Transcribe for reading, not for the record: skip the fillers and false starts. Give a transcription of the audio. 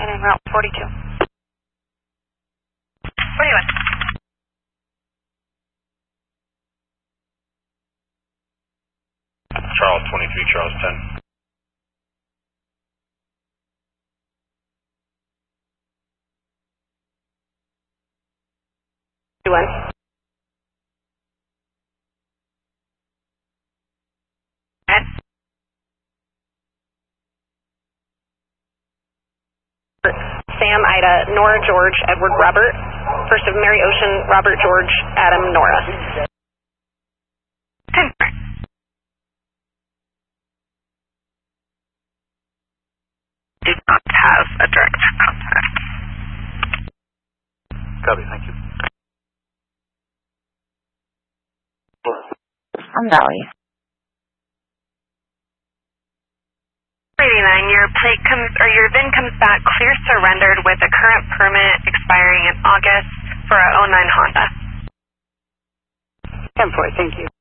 and en route 42. 41. Charles 23, Charles 10. Sam, Ida, Nora, George, Edward, Robert. First of Mary, Ocean, Robert, George, Adam, Nora. 10. Do not have a direct contact. Copy, thank you. On Valley. 89, your plate comes, or your VIN comes back clear surrendered with a current permit expiring in August for a 09 Honda. 10-4, thank you.